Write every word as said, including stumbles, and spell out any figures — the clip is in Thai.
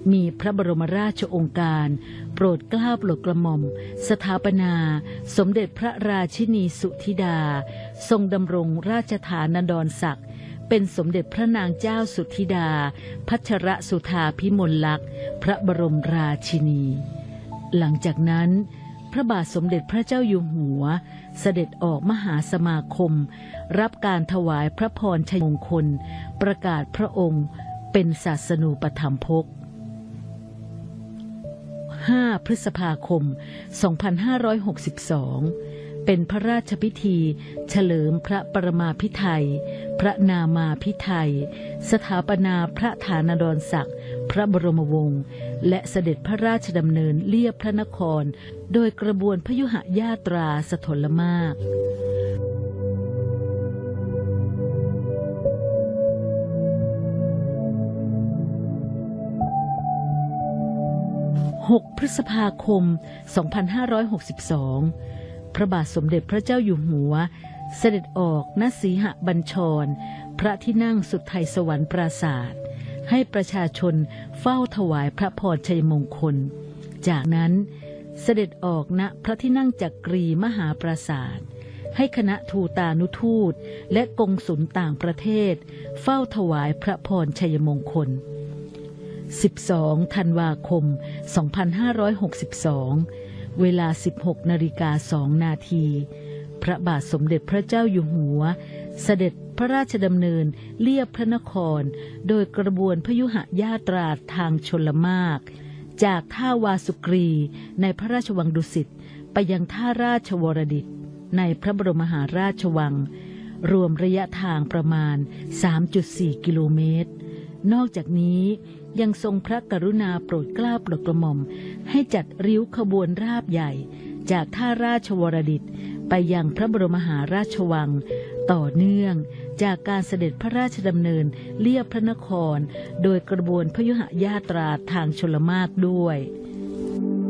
มีพระบรมราชโองการโปรดเกล้าโปรดกระหม่อมสถาปนาสมเด็จพระราชินีสุธิดาทรงดำรงราชฐานันดรศักดิ์เป็นสมเด็จพระนางเจ้าสุธิดาพัชรสุธาพิมลลักษณ์พระบรมราชินีหลังจากนั้นพระบาทสมเด็จพระเจ้าอยู่หัวเสด็จออกมหาสมาคมรับการถวายพระพรชัยมงคลประกาศพระองค์เป็นศาสนูปถัมภกห้าพฤษภาคมสองพันห้าร้อยหกสิบสองเป็นพระราชพิธีเฉลิมพระปรมาภิไธยพระนามาภิไธยสถาปนาพระฐานันดรศักดิ์พระบรมวงศ์และเสด็จพระราชดำเนินเลียบพระนครโดยกระบวนพยุหญาตราสถลมากหกพฤษภาคมสองพันห้าร้อยหกสิบสองพระบาทสมเด็จพระเจ้าอยู่หัวเสด็จออกณสีหบัญชรพระที่นั่งสุทัยสวรรค์ปราสาทให้ประชาชนเฝ้าถวายพระพรชัยมงคลจากนั้นเสด็จออกณพระที่นั่งจักรีมหาปราสาทให้คณะทูตานุทูตและกงสุลต่างประเทศเฝ้าถวายพระพรชัยมงคลสิบสองธันวาคมสองพันห้าร้อยหกสิบสองเวลา สิบหกนาฬิกาสองนาทีพระบาทสมเด็จพระเจ้าอยู่หัวเสด็จพระราชดำเนินเลียบพระนครโดยกระบวนพยุหญาตราทางชลมากจากท่าวาสุกรีในพระราชวังดุสิตไปยังท่าราชวรดิตในพระบรมมหาราชวังรวมระยะทางประมาณ สามจุดสี่ กิโลเมตรนอกจากนี้ยังทรงพระกรุณาโปรดเกล้าโปรดกระหม่อมให้จัดริ้วขบวนราบใหญ่จากท่าราชวรดิตไปยังพระบรมมหาราชวังต่อเนื่องจากการเสด็จพระราชดำเนินเลียบพระนครโดยกระบวนพยุหญาตราทางชลมากด้วย